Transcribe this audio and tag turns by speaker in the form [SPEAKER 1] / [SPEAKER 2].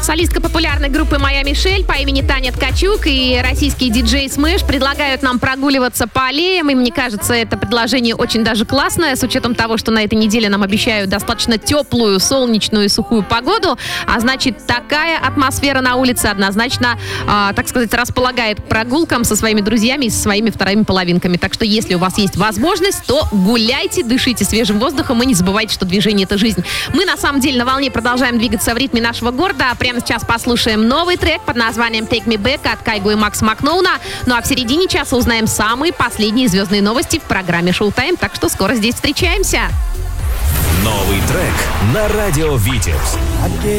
[SPEAKER 1] Солистка популярной группы «Моя Мишель» по имени Таня Ткачук и российский диджей Смэш предлагают нам прогуливаться по аллеям. И мне кажется, это предложение очень даже классное, с учетом того, что на этой неделе нам обещают достаточно теплую, солнечную и сухую погоду. А значит, такая атмосфера на улице однозначно, так сказать, располагает к прогулкам со своими друзьями и со своими вторыми половинками. Так что, если у вас есть возможность, то гуляйте, дышите свежим воздухом и не забывайте, что движение — это жизнь. Мы, на самом деле, на волне продолжаем двигаться в ритме нашего города. Прямо сейчас послушаем новый трек под названием «Take Me Back» от Кайго и Макса Макноуна. Ну а в середине часа узнаем самые последние звездные новости в программе «Шоу-тайм». Так что скоро здесь встречаемся.
[SPEAKER 2] Новый трек на радио «Витекс».